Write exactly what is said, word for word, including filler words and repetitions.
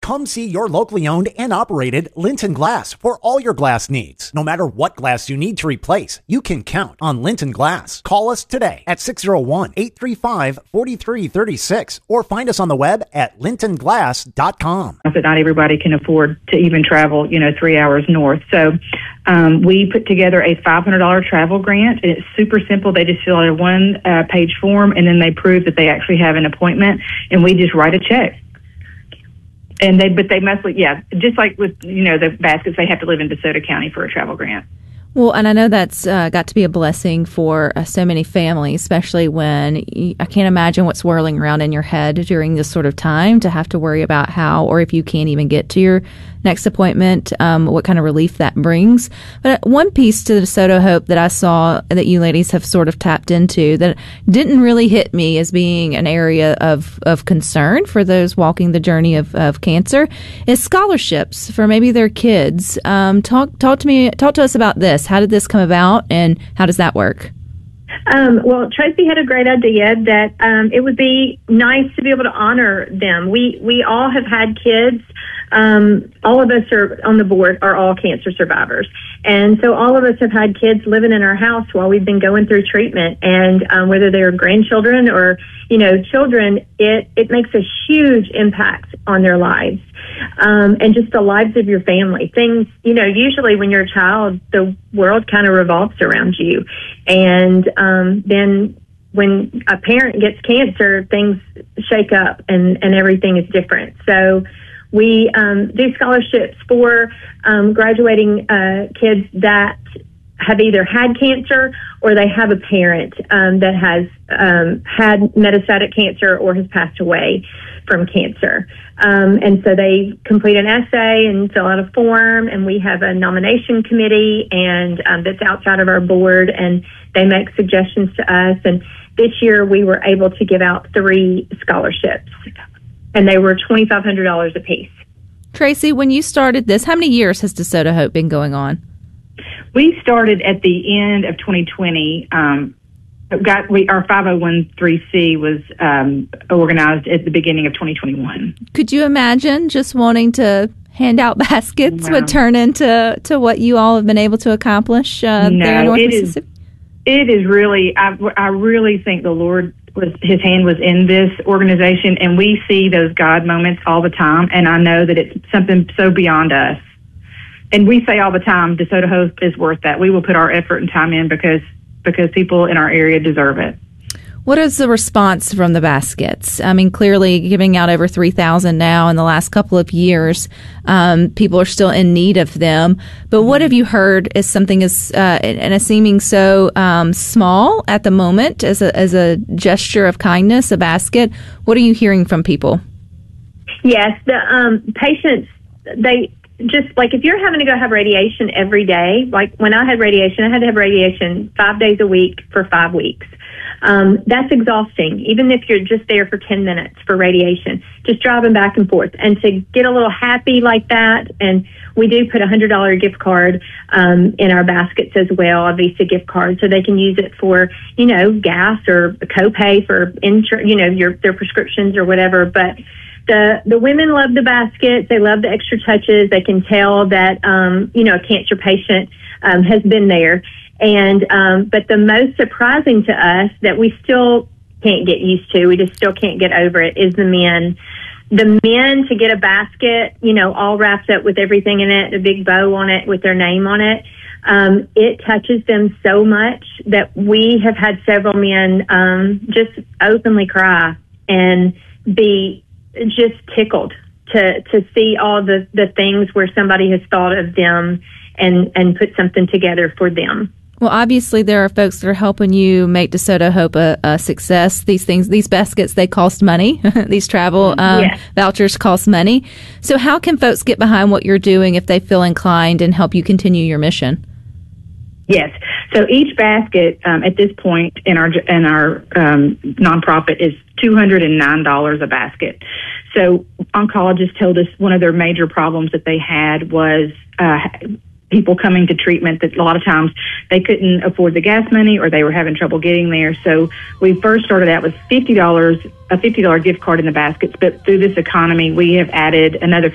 Come see your locally owned and operated Linton Glass for all your glass needs. No matter what glass you need to replace, you can count on Linton Glass. Call us today at six oh one, eight three five, four three three six or find us on the web at linton glass dot com. That not everybody can afford to even travel, you know, three hours north. So um, we put together a five hundred dollars travel grant. It's super simple. They just fill out a one uh, page form, and then they prove that they actually have an appointment, and we just write a check. And they, but they must, yeah, just like with, you know, the baskets, they have to live in DeSoto County for a travel grant. Well, and I know that's uh, got to be a blessing for uh, so many families, especially when you, I can't imagine what's swirling around in your head during this sort of time to have to worry about how, or if you can't even get to your next appointment, um, what kind of relief that brings. But one piece to the DeSoto Hope that I saw that you ladies have sort of tapped into that didn't really hit me as being an area of, of concern for those walking the journey of, of cancer is scholarships for maybe their kids. Um, talk, talk to me, talk to us about this. How did this come about, and how does that work? Um, well, Tracy had a great idea that um, it would be nice to be able to honor them. We we all have had kids. Um, all of us are on the board are all cancer survivors. And so all of us have had kids living in our house while we've been going through treatment. And um, whether they're grandchildren or, you know, children, it, it makes a huge impact on their lives. Um, and just the lives of your family. Things, you know, usually when you're a child, the world kind of revolves around you. And um, then when a parent gets cancer, things shake up and, and everything is different. So we um, do scholarships for um, graduating uh, kids that have either had cancer or they have a parent um, that has um, had metastatic cancer or has passed away from cancer. Um, and so they complete an essay and fill out a form, and we have a nomination committee and um, that's outside of our board, and they make suggestions to us. And this year we were able to give out three scholarships, and they were twenty-five hundred dollars a piece. Tracy, when you started this, how many years has DeSoto Hope been going on? We started at the end of twenty twenty. Um, got we our five oh one c was um, organized at the beginning of twenty twenty-one. Could you imagine just wanting to hand out baskets No. would turn into to what you all have been able to accomplish uh, no, there in North it Mississippi? Is, it is really, I, I really think the Lord was, his hand was in this organization, and we see those God moments all the time, and I know that it's something so beyond us. And we say all the time, DeSoto Hope is worth that. We will put our effort and time in because because people in our area deserve it. What is the response from the baskets? I mean, clearly giving out over three thousand now in the last couple of years, um, people are still in need of them. But what have you heard as something as uh, and a seeming so um, small at the moment as a as a gesture of kindness, a basket? What are you hearing from people? Yes, the um, patients, they just, like if you're having to go have radiation every day, like when I had radiation, I had to have radiation five days a week for five weeks. Um, that's exhausting, even if you're just there for ten minutes for radiation, just driving back and forth. And to get a little happy like that, and we do put a one hundred dollars gift card um, in our baskets as well, a Visa gift card, so they can use it for, you know, gas or a copay for, insur- you know, your their prescriptions or whatever. But The the women love the baskets. They love the extra touches. They can tell that, um, you know, a cancer patient um, has been there. And um, but the most surprising to us that we still can't get used to, we just still can't get over it, is the men. The men, to get a basket, you know, all wrapped up with everything in it, a big bow on it with their name on it, um, it touches them so much that we have had several men um, just openly cry and be just tickled to to see all the, the things where somebody has thought of them and, and put something together for them. Well, obviously there are folks that are helping you make DeSoto Hope a, a success. These things, these baskets, they cost money. These travel um, yes. vouchers cost money. So how can folks get behind what you're doing if they feel inclined and help you continue your mission? Yes. So each basket um, at this point in our in our um, nonprofit is two hundred nine dollars a basket. So oncologists told us one of their major problems that they had was uh, people coming to treatment that a lot of times they couldn't afford the gas money or they were having trouble getting there. So we first started out with fifty dollars, a fifty dollars gift card in the baskets, but through this economy, we have added another